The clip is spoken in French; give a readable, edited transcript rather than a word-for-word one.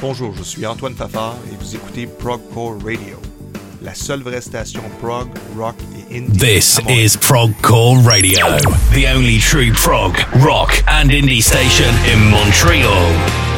Bonjour, je suis Antoine Fafard et vous écoutez Progcore Radio, la seule vraie station prog, rock et indie. This is Progcore Radio, the only true prog, rock and indie station in Montreal.